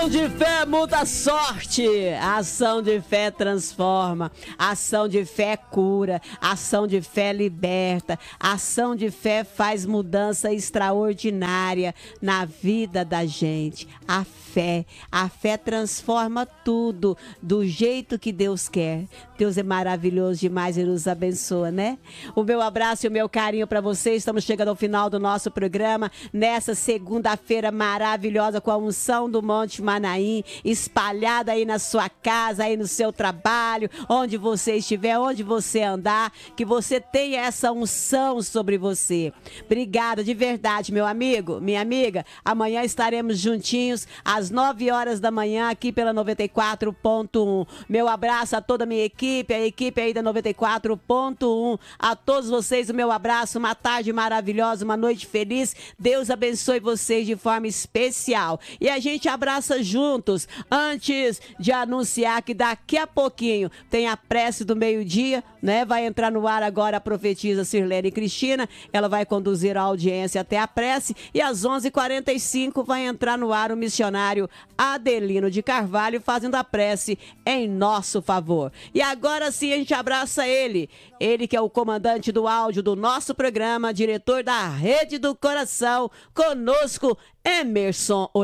Ação de fé muda a sorte, ação de fé transforma, ação de fé cura, ação de fé liberta, ação de fé faz mudança extraordinária na vida da gente. A fé transforma tudo do jeito que Deus quer. Deus é maravilhoso demais e nos abençoa, né? O meu abraço e o meu carinho para vocês. Estamos chegando ao final do nosso programa nessa segunda-feira maravilhosa com a unção do Monte Manaim espalhada aí na sua casa, aí no seu trabalho, onde você estiver, onde você andar, que você tenha essa unção sobre você. Obrigada de verdade, meu amigo, minha amiga. Amanhã estaremos juntinhos às 9 horas da manhã aqui pela 94.1. Meu abraço a toda a minha equipe, a equipe aí da 94.1. A todos vocês o meu abraço, uma tarde maravilhosa, uma noite feliz. Deus abençoe vocês de forma especial. E a gente abraça juntos, antes de anunciar que daqui a pouquinho tem a prece do meio-dia, né? Vai entrar no ar agora a profetisa Sirlene Cristina, ela vai conduzir a audiência até a prece e às 11h45 vai entrar no ar o missionário Adelino de Carvalho fazendo a prece em nosso favor. E agora sim a gente abraça ele que é o comandante do áudio do nosso programa, diretor da Rede do Coração, conosco, Emerson Oliveira.